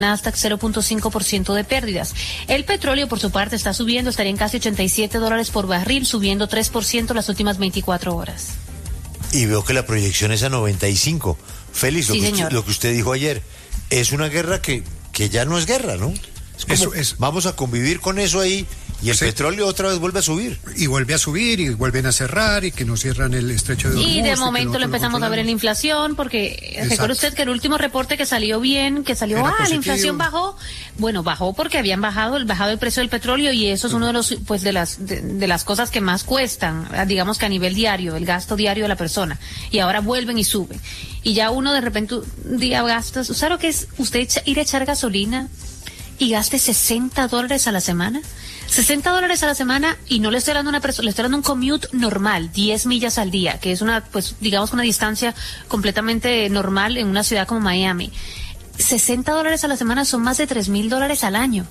Nasdaq 0.5% de pérdidas. El petróleo, por su parte, está subiendo, estaría en casi $87 por barril, subiendo 3% las últimas 24 horas. Y veo que la proyección es a 95. Félix, Sí, lo que usted dijo ayer, es una guerra que ya no es guerra, ¿no? Es como, vamos a convivir con eso ahí. Y el petróleo otra vez vuelve a subir. Y vuelve a subir, y vuelven a cerrar, y que no cierran el estrecho de Hormuz. Y de momento lo empezamos a ver en la inflación, porque recuerde usted que el último reporte que salió la inflación bajó. Bueno, bajó porque habían bajado el precio del petróleo, y eso es uno de los, pues, de las cosas que más cuestan, digamos que a nivel diario, el gasto diario de la persona. Y ahora vuelven y suben. Y ya uno de repente un día gastos, ¿sabe lo que es usted ir a echar gasolina y gaste $60 a la semana? $60 a la semana, y no le estoy dando a una persona, le estoy dando un commute normal, 10 millas al día, que es una, pues, digamos, una distancia completamente normal en una ciudad como Miami. $60 a la semana son más de $3,000 al año.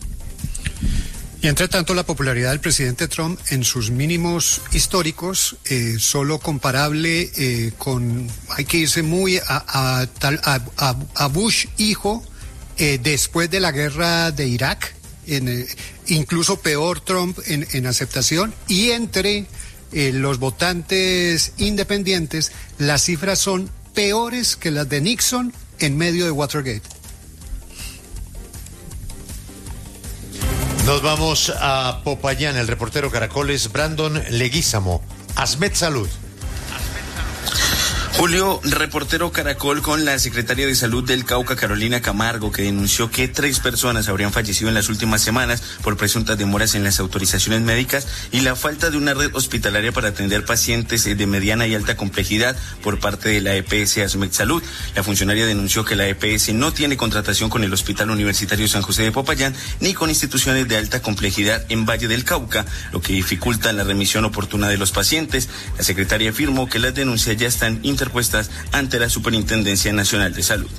Y entre tanto, la popularidad del presidente Trump en sus mínimos históricos, solo comparable con, hay que irse muy a Bush hijo, después de la guerra de Irak, incluso peor Trump en aceptación, y entre los votantes independientes las cifras son peores que las de Nixon en medio de Watergate. Nos vamos a Popayán. El reportero Caracol es Brandon Leguízamo. Asmed Salud. Julio, reportero Caracol con la secretaria de Salud del Cauca, Carolina Camargo, que denunció que 3 personas habrían fallecido en las últimas semanas por presuntas demoras en las autorizaciones médicas y la falta de una red hospitalaria para atender pacientes de mediana y alta complejidad por parte de la EPS Asmed Salud. La funcionaria denunció que la EPS no tiene contratación con el Hospital Universitario San José de Popayán ni con instituciones de alta complejidad en Valle del Cauca, lo que dificulta la remisión oportuna de los pacientes. La secretaria afirmó que las denuncias ya están interpuestas ante la Superintendencia Nacional de Salud.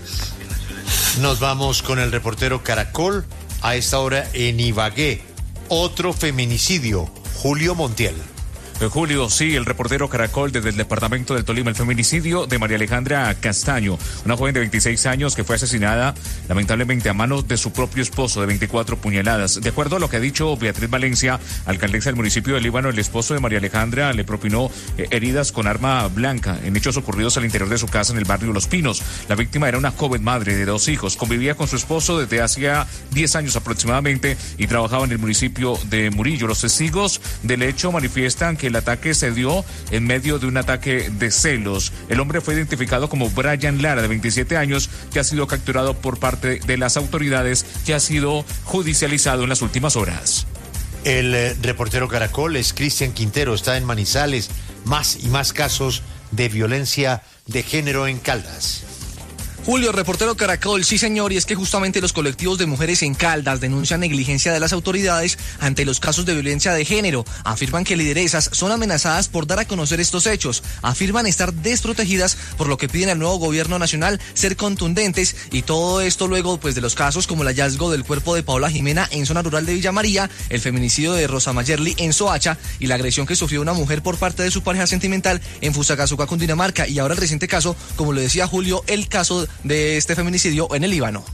Nos vamos con el reportero Caracol. A esta hora en Ibagué, otro feminicidio. Julio Montiel. Julio, sí, el reportero Caracol desde el departamento del Tolima, el feminicidio de María Alejandra Castaño, una joven de 26 años que fue asesinada lamentablemente a manos de su propio esposo de 24 puñaladas. De acuerdo a lo que ha dicho Beatriz Valencia, alcaldesa del municipio de Líbano, el esposo de María Alejandra le propinó heridas con arma blanca en hechos ocurridos al interior de su casa en el barrio Los Pinos. La víctima era una joven madre de 2 hijos, convivía con su esposo desde hacía 10 años aproximadamente y trabajaba en el municipio de Murillo. Los testigos del hecho manifiestan que el ataque se dio en medio de un ataque de celos. El hombre fue identificado como Brian Lara, de 27 años, que ha sido capturado por parte de las autoridades, que ha sido judicializado en las últimas horas. El reportero Caracol es Cristian Quintero, está en Manizales. Más y más casos de violencia de género en Caldas. Julio, reportero Caracol, sí señor, y es que justamente los colectivos de mujeres en Caldas denuncian negligencia de las autoridades ante los casos de violencia de género. Afirman que lideresas son amenazadas por dar a conocer estos hechos. Afirman estar desprotegidas, por lo que piden al nuevo gobierno nacional ser contundentes, y todo esto luego pues de los casos como el hallazgo del cuerpo de Paola Jimena en zona rural de Villa María, el feminicidio de Rosa Mayerly en Soacha y la agresión que sufrió una mujer por parte de su pareja sentimental en Fusagasugá, Cundinamarca, y ahora el reciente caso, como lo decía Julio, el caso de este feminicidio en el Líbano.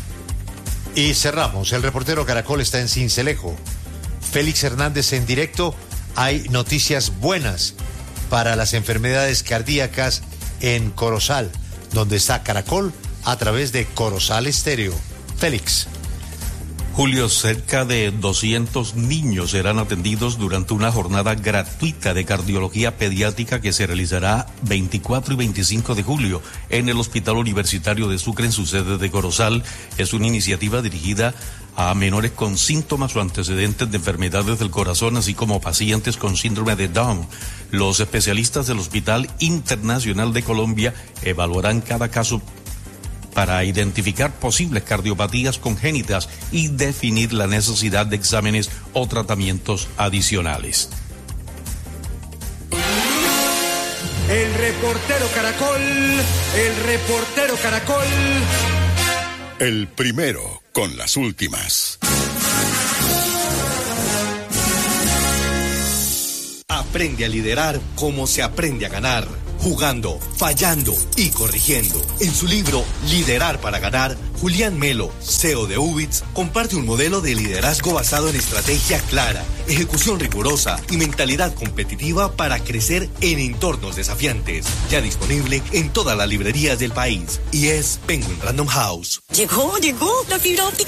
Y cerramos, el reportero Caracol está en Sincelejo. Félix Hernández en directo. Hay noticias buenas para las enfermedades cardíacas en Corozal, donde está Caracol a través de Corozal Estéreo. Félix. Julio, cerca de 200 niños serán atendidos durante una jornada gratuita de cardiología pediátrica que se realizará 24 y 25 de julio en el Hospital Universitario de Sucre, en su sede de Corozal. Es una iniciativa dirigida a menores con síntomas o antecedentes de enfermedades del corazón, así como pacientes con síndrome de Down. Los especialistas del Hospital Internacional de Colombia evaluarán cada caso para identificar posibles cardiopatías congénitas y definir la necesidad de exámenes o tratamientos adicionales. El reportero Caracol, el reportero Caracol. El primero con las últimas. Aprende a liderar como se aprende a ganar. Jugando, fallando y corrigiendo. En su libro Liderar para Ganar, Julián Melo, CEO de Ubits, comparte un modelo de liderazgo basado en estrategia clara, ejecución rigurosa y mentalidad competitiva para crecer en entornos desafiantes. Ya disponible en todas las librerías del país. Y es Penguin Random House. Llegó la fibra óptica